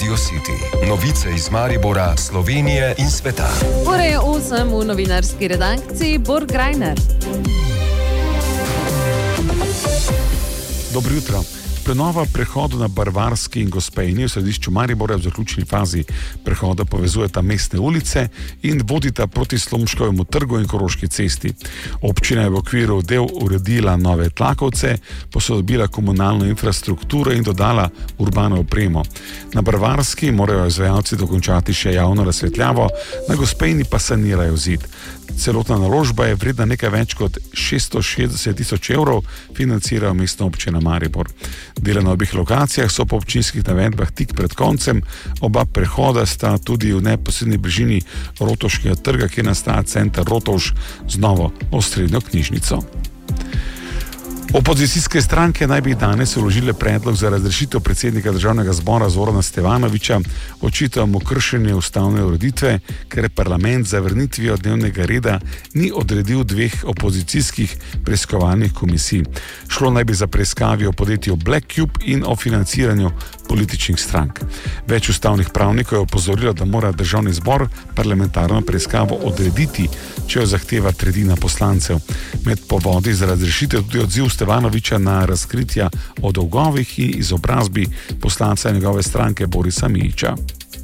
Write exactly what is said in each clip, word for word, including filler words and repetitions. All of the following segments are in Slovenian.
Radio City. Novice iz Maribora, Slovenije in sveta. Ura je osem v novinarski redakciji Borg Greiner. Dobro jutro. Prenova prehoda na Barvarski in Gospejni v središču Maribora v zaključni fazi. Prehoda povezujeta mestne ulice in vodita proti Slomškovemu trgu in Koroški cesti. Občina je v okviru del uredila nove tlakovce, posodobila komunalno infrastrukturo in dodala urbano opremo. Na Barvarski morajo izvajalci dokončati še javno razsvetljavo, na Gospejni pa sanirajo zid. Celotna naložba je vredna nekaj več kot šeststo šestdeset tisoč evrov, financira mestna občina Maribor. Dela na obih lokacijah so po občinskih navedbah tik pred koncem, oba prehoda sta tudi v neposredni bližini Rotovškega trga, kjer nastaja center Rotovš z novo osrednjo knjižnico. Opozicijske stranke naj bi danes vložile predlog za razrešitev predsednika državnega zbora Zorana Stevanovića, očitajo mu kršenje ustavne ureditve, ker parlament za vrnitvijo dnevnega reda ni odredil dveh opozicijskih preiskovalnih komisij. Šlo naj bi za preiskavi o podjetju Black Cube in o financiranju političnih strank. Več ustavnih pravnikov je opozorilo, da mora državni zbor parlamentarno preiskavo odrediti, če jo zahteva tretjina poslancev. Med povodi za razrešitev tudi odziv Stevanovića na razkritja o dolgovih in izobrazbi poslanca njegove stranke Borisa Mijića.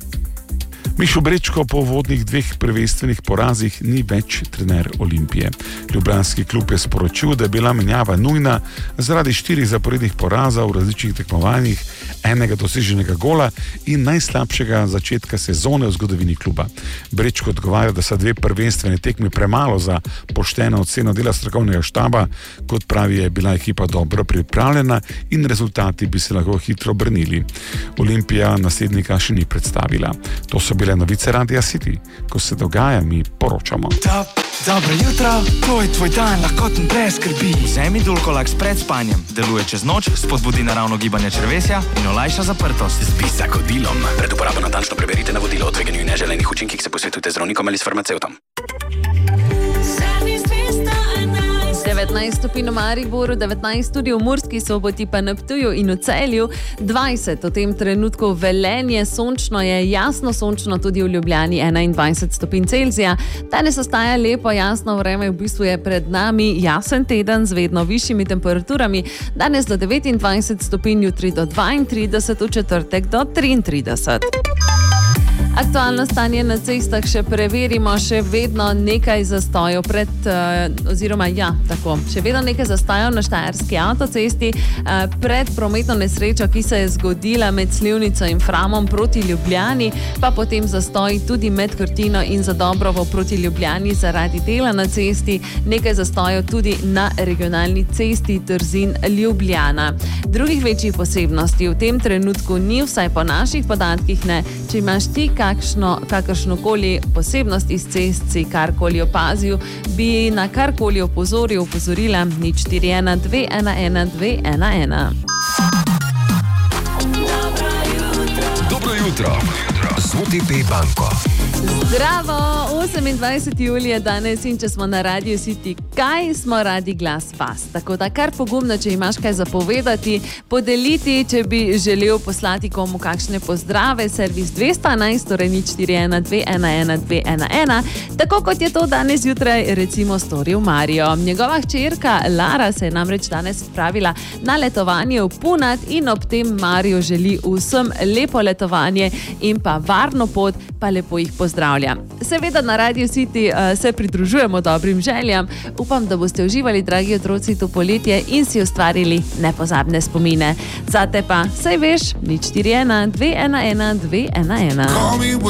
Mišo Brečko po uvodnih dveh prvenstvenih porazih ni več trener Olimpije. Ljubljanski klub je sporočil, da je bila menjava nujna zaradi štirih zaporednih porazov v različnih tekmovanjih, enega doseženega gola in najslabšega začetka sezone v zgodovini kluba. Brečko odgovarja, da so dve prvenstvene tekmi premalo za pošteno oceno dela strokovnega štaba, kot pravi, je bila ekipa dobro pripravljena in rezultati bi se lahko hitro obrnili. Olimpija naslednika še ni predstavila. To so bile novice Radia City. Ko se dogaja, mi poročamo. Top, dobro jutro, ko je tvoj dan lahkoten brez skrbi. Vzemi Dulcolax pred spanjem. Deluje čez noč, spodbudi naravno gibanje črevesja in olajša zaprtost. Zbi z zakodilom. Pred uporabo natančno preberite navodilo o tveganju in neželenih učinkih, se posvetujte z zdravnikom ali s farmacevtom. devetnajst stopinj v Mariboru, devetnajst tudi v Murski Soboti, pa na Ptuju in v Celju, dvajset v tem trenutku Velenje, sončno je, jasno sončno tudi v Ljubljani, enaindvajset stopinj Celzija. Danes ostaja lepo, jasno vreme, v bistvu je pred nami jasen teden z vedno višjimi temperaturami. Danes do devetindvajset stopinj, jutri do dvaintrideset, v četrtek do triintrideset. Aktualno stanje na cestah še preverimo, še vedno nekaj zastojev pred, uh, oziroma ja, tako, še vedno nekaj zastojev na Štajerski avtocesti uh, pred prometno nesrečo, ki se je zgodila med Slivnico in Framom proti Ljubljani, pa potem zastoj tudi med Krtino in Zadobrovo proti Ljubljani zaradi dela na cesti, nekaj zastojev tudi na regionalni cesti Trzin-Ljubljana. Drugih večjih posebnosti v tem trenutku ni, vsaj po naših podatkih ne. Če imaš ti kakšno, kakršnokoli posebnost iz cest, si karkoli opazil, bi na karkoli opozoril, opozorila nič štiri ena dve ena ena dve ena ena. Dobro jutro z O T P banko. Zdravo, osemindvajseti julij je danes in če smo na Radio City, kaj smo radi glas vas. Tako da kar pogumno, če imaš kaj zapovedati, podeliti, če bi želel poslati komu kakšne pozdrave, servis dvesto enajst, torej nič štiri ena dve ena ena dve ena ena, tako kot je to danes jutraj recimo storil Mario. Njegova hčerka Lara se je namreč danes spravila na letovanje v Punat in ob tem Mario želi vsem lepo letovanje in pa varno pot, pa lepo jih pozdravlja. Seveda na Radio City uh, se pridružujemo dobrim željam. Upam, da boste uživali, dragi otroci, to poletje in si ustvarili nepozabne spomine. Zate pa, saj veš, nič štiri ena dve ena ena dve ena ena.